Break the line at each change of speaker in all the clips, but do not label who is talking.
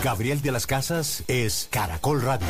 Gabriel de las Casas es Caracol Radio.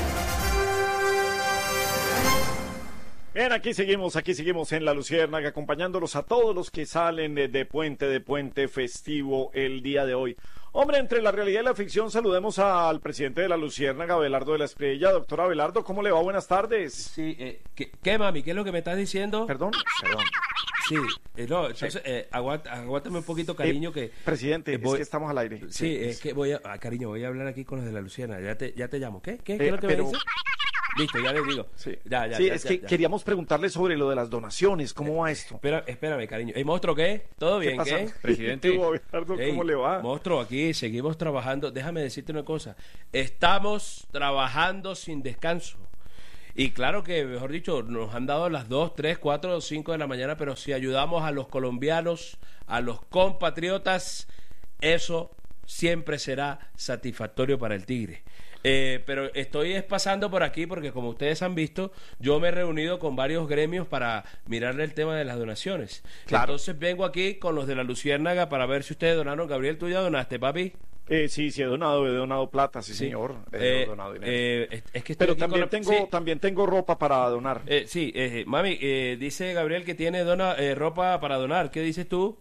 Bien, aquí seguimos en La Luciérnaga, acompañándolos a todos los que salen de puente festivo el día de hoy. Hombre, entre la realidad y la ficción, saludemos al presidente de La Luciérnaga, Abelardo de la Espriella. Doctor Abelardo, ¿cómo le va? Buenas tardes.
Sí, ¿qué mami? ¿Qué es lo que me estás diciendo?
Perdón.
Sí, no, entonces, aguántame un poquito, cariño, que...
Presidente, es que estamos al aire.
Sí, es que cariño, voy a hablar aquí con los de La Luciana, ya te llamo. ¿Qué es lo que me dices? Listo, ya les digo.
Sí, queríamos preguntarle sobre lo de las donaciones, ¿cómo va esto?
Espérame, cariño. ¿Monstruo qué? ¿Todo bien? ¿Qué?
Presidente, ¿cómo le va?
Monstruo, aquí seguimos trabajando. Déjame decirte una cosa. Estamos trabajando sin descanso. Y claro que, mejor dicho, nos han dado las 2, 3, 4, 5 de la mañana, pero si ayudamos a los colombianos, a los compatriotas, eso siempre será satisfactorio para el Tigre. Pero estoy pasando por aquí porque, como ustedes han visto, yo me he reunido con varios gremios para mirarle el tema de las donaciones. Claro. Entonces vengo aquí con los de La Luciérnaga para ver si ustedes donaron. Gabriel, ¿tú ya donaste, papi?
Sí, he donado plata, sí. Señor. He donado dinero. Es que pero también tengo ropa para donar.
Mami, dice Gabriel que tiene ropa para donar. ¿Qué dices tú?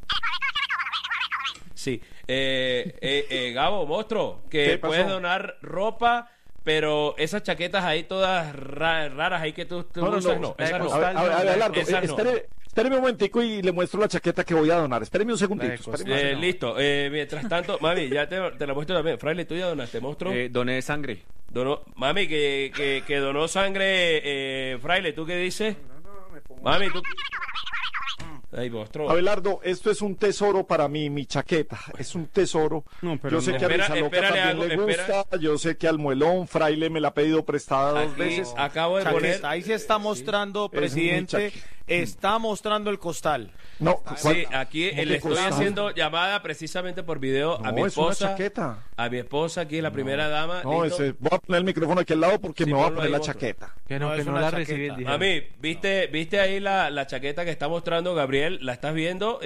Sí, Gabo, monstruo, que puedes donar ropa, pero esas chaquetas ahí todas raras ahí que tú usas, no. Esas no.
Abelardo, espéreme un momentico y le muestro la chaqueta que voy a donar. Espéreme un segundito.
Listo, mientras tanto, mami, ya te la muestro también. Fraile, ¿tú ya donaste, monstruo?
Doné sangre.
Mami, que donó sangre, Fraile, ¿tú qué dices? Mami, tú... Ay, monstruo.
Abelardo, esto es un tesoro para mí, mi chaqueta. Es un tesoro. Yo sé que a Rizaloca también le gusta. Yo sé que al Muelón, Fraile me la ha pedido prestada 2 veces.
Acabo de poner...
Ahí se está mostrando, presidente, está mostrando el costal.
No,
sí, aquí le estoy haciendo llamada precisamente por video a mi esposa.
Es una chaqueta.
A mi esposa, aquí la primera dama.
No, voy a poner el micrófono aquí al lado porque me voy a poner la chaqueta.
Que no la recibí.
A mí, ¿viste ahí la chaqueta que está mostrando Gabriel? ¿La estás viendo?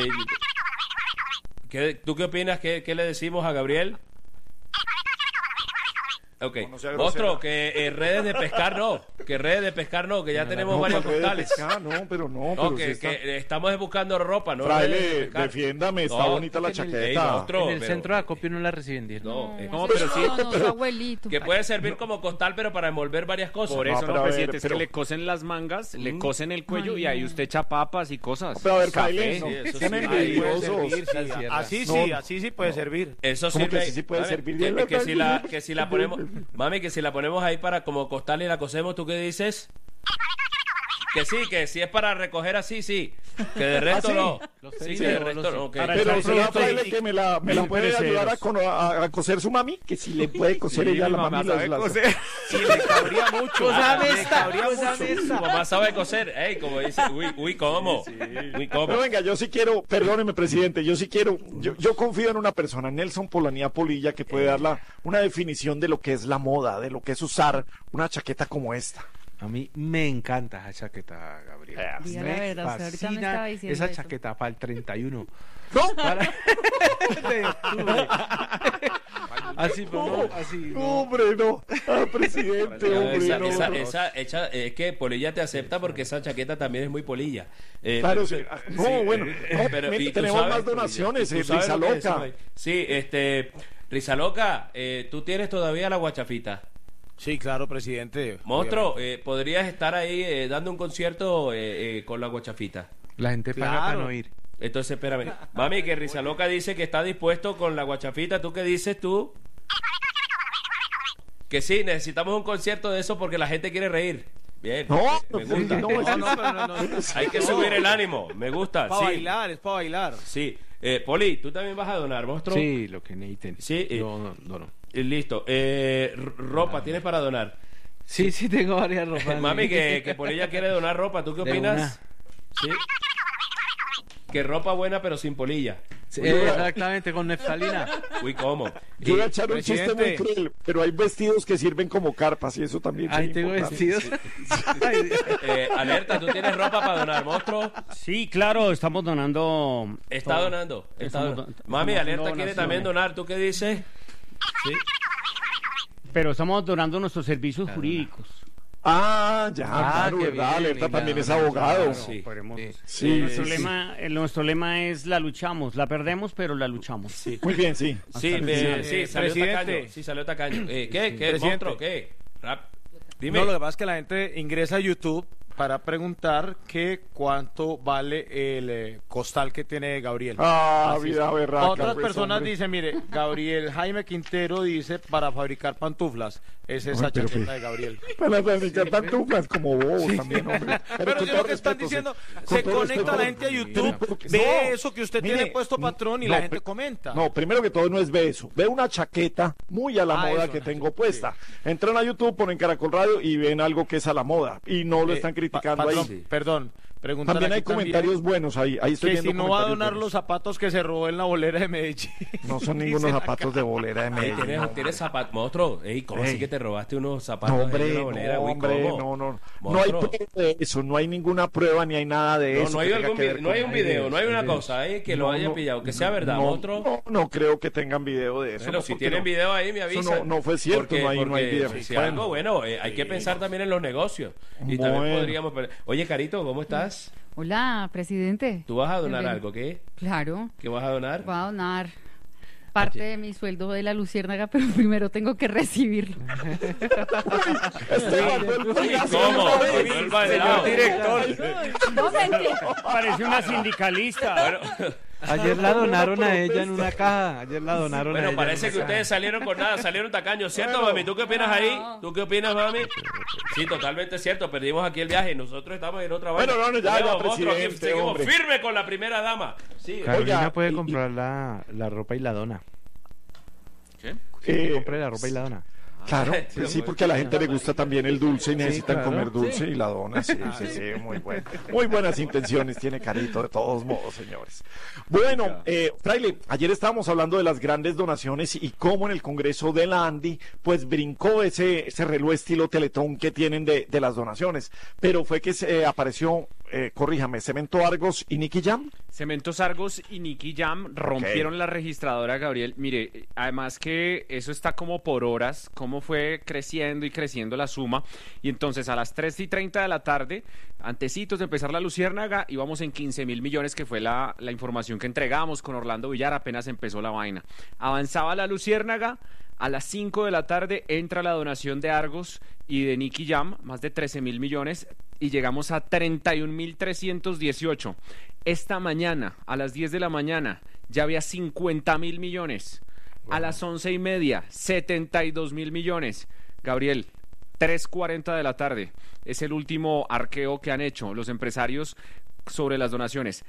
¿Tú qué opinas? ¿Qué le decimos a Gabriel? Ok, monstruo, que redes de pescar no, que ya tenemos varios costales. Que estamos buscando ropa, ¿no?
Fraile, defiéndame, está bonita la chaqueta.
En el centro de acopio no la reciben.
Pero sí, abuelito. Que puede servir como costal, pero para envolver varias cosas.
Por eso, presidente, es que le cosen las mangas, le cosen el cuello y ahí usted echa papas y cosas.
Pero a ver, Fraile,
así sí puede servir.
Eso
sí puede servir.
Que si la ponemos... Mami, que si la ponemos ahí para como costal y la cosemos, ¿tú qué dices? Que sí es para recoger así, sí. Que de resto no. Sí, que de resto no.
Pero será Fraile que me la puede ayudar a coser su mami, que si le puede coser ella la mami.
Sí, le cabría mucho.
Su mamá sabe coser. Como dice, uy, ¿cómo? Uy, ¿cómo?
Pero venga, yo sí quiero, perdóneme, presidente, yo confío en una persona, Nelson Polanía Polilla, que puede dar una definición de lo que es la moda, de lo que es usar una chaqueta como esta.
A mí me encanta esa chaqueta, Gabriel. Me fascina esa chaqueta para el 31.
¿No?
Así, no, así.
No. Hombre, no. Presidente, hombre,
es que Polilla te acepta porque esa chaqueta también es muy polilla.
Claro, sí. Pero tenemos más donaciones, Rizaloca.
Sí, Rizaloca, ¿tú tienes todavía la guachafita?
Sí, claro, presidente.
Monstruo, ¿podrías estar ahí dando un concierto con la guachafita?
La gente paga para no ir.
Entonces, espérame. Mami, que Rizaloca dice que está dispuesto con la guachafita. ¿Tú qué dices tú? Que sí, necesitamos un concierto de eso porque la gente quiere reír. Bien, me gusta.
No.
Hay que subir el ánimo, me gusta.
Es para bailar.
Sí. Poli, ¿tú también vas a donar, monstruo?
Sí, lo que necesiten.
Sí.
No.
Listo. Ropa, ¿tienes para donar?
Sí, tengo varias ropas.
Mami, que Polilla quiere donar ropa. ¿Tú qué opinas? Sí. Que ropa buena pero sin polilla.
Sí, exactamente, con neftalina.
Uy, ¿cómo?
Yo voy a echar un chiste muy cruel, pero hay vestidos que sirven como carpas y eso también.
Ahí tengo vestidos.
Alerta, ¿tú tienes ropa para donar, monstruo?
Sí, claro, estamos donando.
Está donando. Mami, Alerta quiere también donar. ¿Tú qué dices? Sí.
Pero estamos donando nuestros servicios jurídicos.
Ah, ya, claro, ¿verdad? Alerta también es abogado.
Sí.
Sí,
Nuestro lema es la luchamos, la perdemos, pero la luchamos.
Sí.
Muy bien, sí.
Sí, salió
Presidente.
tacaño. Sí, salió tacaño. ¿Qué?
Presidente.
¿Monstruo? ¿Qué? Dime.
No, lo que pasa es que la gente ingresa a YouTube para preguntar que cuánto vale el costal que tiene Gabriel.
Vida berraca.
Otras
pues,
personas
hombre.
dicen, mire, Gabriel Jaime Quintero dice para fabricar pantuflas. Es esa
Ay, pero
chaqueta
que-
de Gabriel.
Para fabricar pantuflas como vos también, hombre.
Pero
con
yo
todo
lo que están
respeto,
diciendo,
con
se
todo
conecta
respeto,
la gente a YouTube,
porque-
ve
no,
eso que usted
mire,
tiene puesto, patrón, y
no,
la gente
pri-
comenta.
No, primero que todo no es ve eso. Ve una chaqueta muy a la moda
eso,
que
no,
tengo puesta. Entran a YouTube, ponen Caracol Radio y ven algo que es a la moda. Y no lo están criticando
Patrón,
ahí.
Perdón, pregúntale
También hay
aquí
comentarios buenos ahí. Ahí estoy
que
viendo
si no va a
comentarios
donar
buenos.
los zapatos que se robó en la bolera de Medellín.
No son ningunos zapatos de bolera de
Ey,
Medellín.
¿Tienes zapatos? Monstruo, ¿cómo
Ey.
así que te robaste unos zapatos
No,
ahí de
hombre,
una bolera?
no,
Uy,
hombre,
¿cómo?
no hay
Monstruo.
prueba de eso, no hay ninguna prueba ni hay nada de eso.
No hay
que tenga
algún
que ver
no hay
con
un video,
eso.
no hay una cosa ahí que lo haya pillado, que sea verdad, monstruo.
No creo que tengan video de eso.
Bueno,
no,
si
porque
tienen
no.
video ahí, me
Eso
avisan.
no fue cierto, no hay video.
Si
Bueno.
algo, bueno, hay que pensar también en los negocios. Y también
Bueno.
podríamos... Oye, Carito, ¿cómo estás?
Hola, presidente.
¿Tú vas a donar
Bien.
algo? ¿Qué?
Claro,
¿Qué vas a donar?
voy a donar parte de mi sueldo de la Luciérnaga, pero primero tengo que recibirlo.
¿Cómo? El bailado.
No, mentira.
Parece una sindicalista.
Ayer la donaron a ella en una caja. Ayer la donaron a
Bueno,
ella.
parece que ustedes salieron con nada, salieron tacaños, ¿cierto, mami? ¿Tú qué opinas ahí? ¿Tú qué opinas, mami? Sí, totalmente cierto, perdimos aquí el viaje, nosotros estamos en otra vaina.
Bueno, no, ya,
Luego, monstruo, aquí
presidente,
seguimos
hombre.
firme con la primera dama. Sí,
Carolina
Oiga,
puede
y-
comprar la ropa y la dona.
¿qué?
Que compre la ropa y la dona.
Claro, sí, porque a la gente le gusta también el dulce y necesitan
claro.
comer dulce y la dona. Sí, muy bueno. Muy buenas intenciones tiene Carito, de todos modos, señores. Bueno, Fraile, ayer estábamos hablando de las grandes donaciones y cómo en el Congreso de la Andi, pues brincó ese reloj estilo Teletón que tienen de las donaciones. Pero fue que se apareció, corríjame, Cemento Argos y Nicky Jam.
Cementos Argos y Nicky Jam rompieron la registradora, Gabriel. Mire, además que eso está como por horas, cómo fue creciendo y creciendo la suma. Y entonces a las 3:30 de la tarde, antecitos de empezar la Luciérnaga, íbamos en 15.000 millones, que fue la información que entregamos con Orlando Villar, apenas empezó la vaina. Avanzaba la Luciérnaga. A las 5 de la tarde entra la donación de Argos y de Nicky Jam, más de 13.000 millones, y llegamos a 31.318. Esta mañana, a las 10 de la mañana, ya había 50.000 millones. A las 11:30, 72.000 millones. Gabriel, 3:40 de la tarde. Es el último arqueo que han hecho los empresarios sobre las donaciones.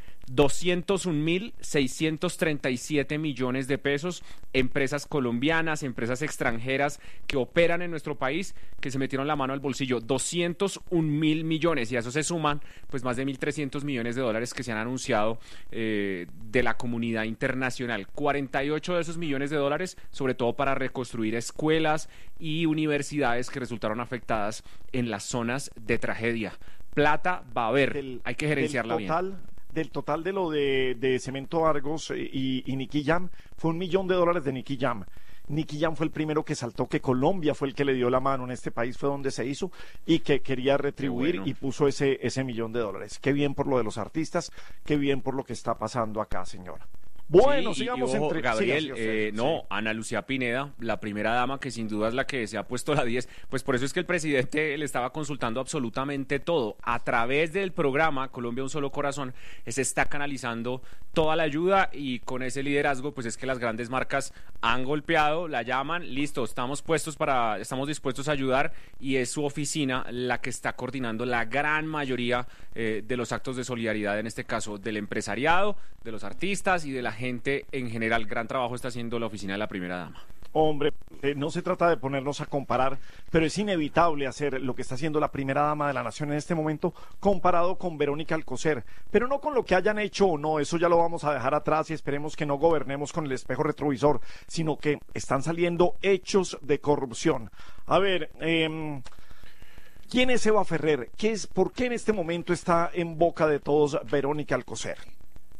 201.637 millones de pesos, empresas colombianas, empresas extranjeras que operan en nuestro país, que se metieron la mano al bolsillo. 201.000 millones, y a eso se suman pues más de 1.300 millones de dólares que se han anunciado de la comunidad internacional. 48 de esos millones de dólares, sobre todo para reconstruir escuelas y universidades que resultaron afectadas en las zonas de tragedia. Plata va a haber, hay que gerenciarla bien.
Del total de lo de Cemento Argos y Nicky Jam, fue $1 millón de Nicky Jam. Nicky Jam fue el primero que saltó, que Colombia fue el que le dio la mano en este país, fue donde se hizo, y que quería retribuir y puso ese $1 millón. Qué bien por lo de los artistas, qué bien por lo que está pasando acá, señora. Bueno,
sí,
sigamos
ojo,
entre...
Gabriel,
siga usted,
no, Ana Lucía Pineda, la primera dama, que sin duda es la que se ha puesto la 10, pues por eso es que el presidente le estaba consultando absolutamente todo. A través del programa Colombia Un Solo Corazón se está canalizando toda la ayuda, y con ese liderazgo pues es que las grandes marcas han golpeado, la llaman, listo, estamos dispuestos a ayudar, y es su oficina la que está coordinando la gran mayoría de los actos de solidaridad, en este caso del empresariado, de los artistas y de la gente en general. Gran trabajo está haciendo la oficina de la primera dama.
Hombre, no se trata de ponernos a comparar, pero es inevitable hacer lo que está haciendo la primera dama de la nación en este momento comparado con Verónica Alcocer, pero no con lo que hayan hecho o no, eso ya lo vamos a dejar atrás y esperemos que no gobernemos con el espejo retrovisor, sino que están saliendo hechos de corrupción. A ver, ¿quién es Eva Ferrer? ¿Por qué en este momento está en boca de todos Verónica Alcocer?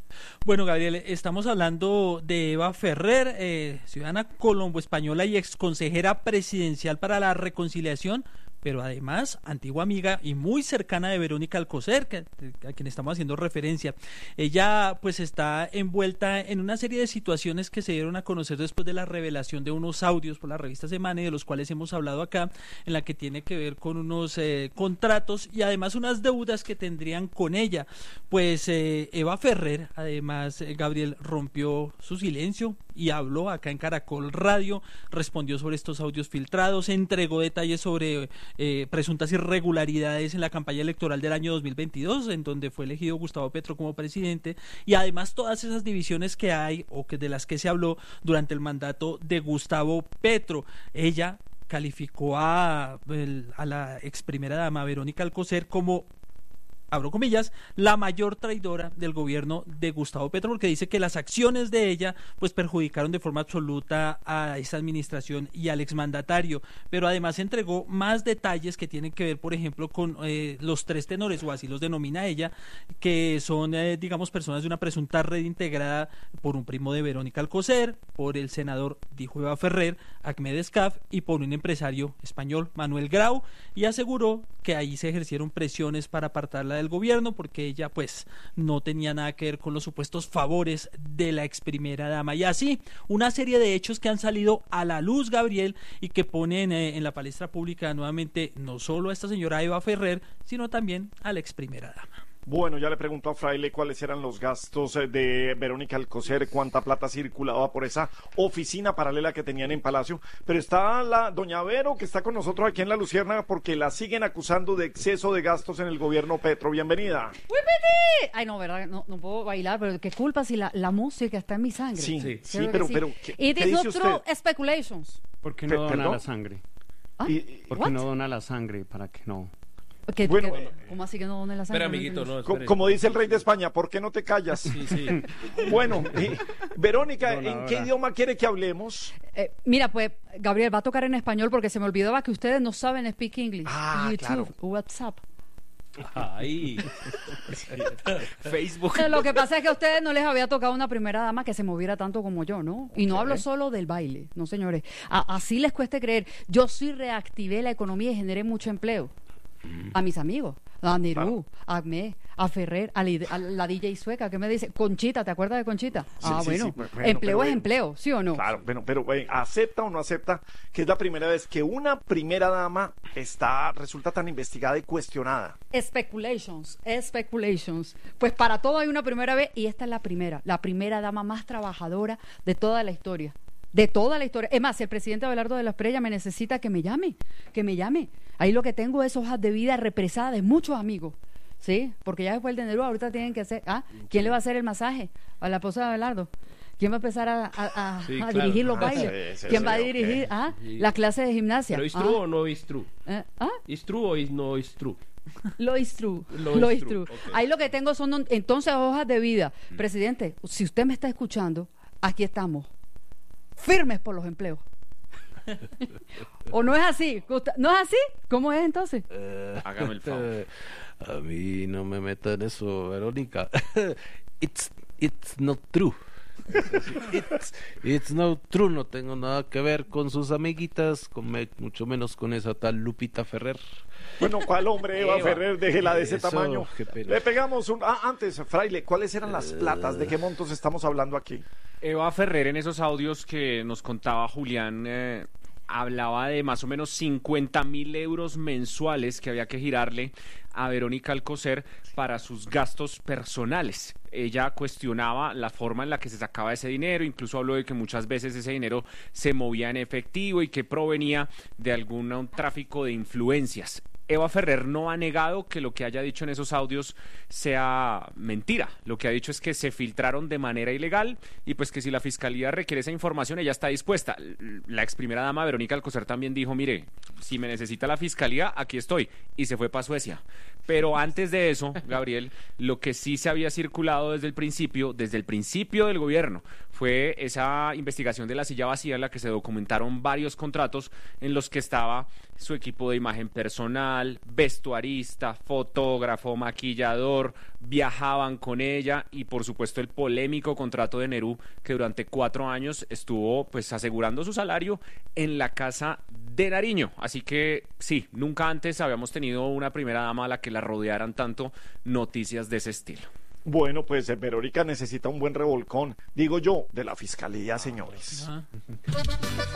Bueno, Gabriel, estamos hablando de Eva Ferrer, ciudadana colombo-española y exconsejera presidencial para la reconciliación, pero además antigua amiga y muy cercana de Verónica Alcocer, a quien estamos haciendo referencia. Ella pues está envuelta en una serie de situaciones que se dieron a conocer después de la revelación de unos audios por la revista Semana, y de los cuales hemos hablado acá, en la que tiene que ver con unos contratos y además unas deudas que tendrían con ella. Pues Eva Ferrer, además, Gabriel, rompió su silencio y habló acá en Caracol Radio, respondió sobre estos audios filtrados, entregó detalles sobre presuntas irregularidades en la campaña electoral del año 2022, en donde fue elegido Gustavo Petro como presidente, y además todas esas divisiones que hay o que de las que se habló durante el mandato de Gustavo Petro. Ella calificó a la ex primera dama Verónica Alcocer como, abro comillas, la mayor traidora del gobierno de Gustavo Petro, porque dice que las acciones de ella pues perjudicaron de forma absoluta a esa administración y al exmandatario, pero además entregó más detalles que tienen que ver, por ejemplo, con los tres tenores, o así los denomina ella, que son, digamos, personas de una presunta red integrada por un primo de Verónica Alcocer, por el senador, dijo Eva Ferrer, Ahmed Escaf, y por un empresario español, Manuel Grau, y aseguró que ahí se ejercieron presiones para apartarla del gobierno, porque ella pues no tenía nada que ver con los supuestos favores de la ex primera dama, y así una serie de hechos que han salido a la luz, Gabriel, y que ponen en la palestra pública nuevamente no solo a esta señora Eva Ferrer, sino también a la ex primera dama.
Bueno, ya le preguntó a Fraile cuáles eran los gastos de Verónica Alcocer, cuánta plata circulaba por esa oficina paralela que tenían en Palacio, pero está la doña Vero, que está con nosotros aquí en La Luciérnaga, porque la siguen acusando de exceso de gastos en el gobierno Petro. Bienvenida.
Ay, no, verdad, no puedo bailar, pero qué culpa si la música está en mi sangre.
Sí, pero ¿qué
dice
dice
usted?
usted?
Speculations.
¿Por qué no dona
¿Perdón?
la sangre?
¿Ah?
¿Por qué no dona la sangre? ¿Para que no?
Bueno,
¿Cómo así que no done la sangre?
Espera, amiguito, no,
Como dice el rey de España, ¿por qué no te callas?
Sí.
Bueno, Verónica,
Donadora.
¿en qué idioma quiere que hablemos?
Mira, pues, Gabriel, va a tocar en español porque se me olvidaba que ustedes no saben speak English.
Ah,
YouTube,
claro.
WhatsApp.
Ahí.
Facebook.
Lo que pasa es que a ustedes no les había tocado una primera dama que se moviera tanto como yo, ¿no? Y no hablo solo del baile, no, señores. Así les cueste creer. Yo sí reactivé la economía y generé mucho empleo. A mis amigos, a Nerú, a Ahmed, a Ferrer, a la DJ sueca, ¿qué me dice? Conchita, ¿te acuerdas de Conchita?
Sí,
Bueno,
bueno,
empleo
pero,
es empleo, ¿sí o no?
Claro, pero ¿acepta o no acepta que es la primera vez que una primera dama resulta tan investigada y cuestionada?
Speculations. Pues para todo hay una primera vez, y esta es la primera dama más trabajadora de toda la historia. Es más, si el presidente Abelardo de la Espriella me necesita, que me llame. Ahí lo que tengo es hojas de vida represadas de muchos amigos, ¿sí? Porque ya después del dinero ahorita tienen que hacer, ¿quién le va a hacer el masaje a la esposa de Abelardo? ¿Quién va a empezar a dirigir los bailes? ¿Quién va a dirigir las clases de gimnasia?
¿Pero is true o no is true? ¿Is true o no is true?
Lo is true.
Okay.
Ahí lo que tengo son entonces hojas de vida. Presidente, si usted me está escuchando, aquí estamos, firmes por los empleos. ¿O no es así? ¿No es así? ¿Cómo es entonces?
Hágame el favor.
A mí no me metan en eso, Verónica. It's not true. It's not true. No tengo nada que ver con sus amiguitas, mucho menos con esa tal Lupita Ferrer.
Bueno, ¿cuál hombre, Eva Ferrer? Déjela de ese
Eso,
tamaño.
qué pena.
Le pegamos antes, Fraile, ¿cuáles eran las platas? ¿De qué montos estamos hablando aquí?
Eva Ferrer, en esos audios que nos contaba Julián, hablaba de más o menos 50.000 euros mensuales que había que girarle a Verónica Alcocer para sus gastos personales. Ella cuestionaba la forma en la que se sacaba ese dinero, incluso habló de que muchas veces ese dinero se movía en efectivo y que provenía de algún tráfico de influencias. Eva Ferrer no ha negado que lo que haya dicho en esos audios sea mentira. Lo que ha dicho es que se filtraron de manera ilegal y pues que si la fiscalía requiere esa información, ella está dispuesta. La ex primera dama Verónica Alcocer también dijo, mire, si me necesita la fiscalía, aquí estoy. Y se fue para Suecia. Pero antes de eso, Gabriel, lo que sí se había circulado desde el principio del gobierno, fue esa investigación de la silla vacía en la que se documentaron varios contratos en los que estaba su equipo de imagen personal, vestuarista, fotógrafo, maquillador, viajaban con ella y por supuesto el polémico contrato de Nerú que durante 4 años estuvo pues asegurando su salario en la casa de Nariño. Así que sí, nunca antes habíamos tenido una primera dama a la que la rodearan tanto noticias de ese estilo.
Bueno, pues Verónica necesita un buen revolcón, digo yo, de la fiscalía, señores.